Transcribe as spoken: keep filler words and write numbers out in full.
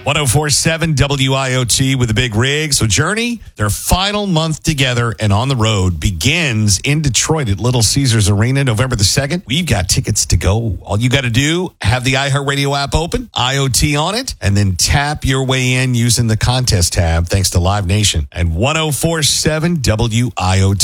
ten forty-seven W I O T with the Big Rig. So Journey, their final month together and on the road begins in Detroit at Little Caesars Arena November the second. We've got tickets to go. All you got to do, have the iHeartRadio app open, I O T on it, and then tap your way in using the contest tab thanks to Live Nation and ten forty-seven W I O T.